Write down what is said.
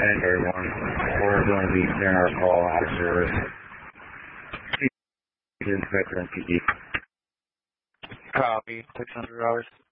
10 everyone. We're going to be clearing our call out of service. Inspector MPD. Copy. $600.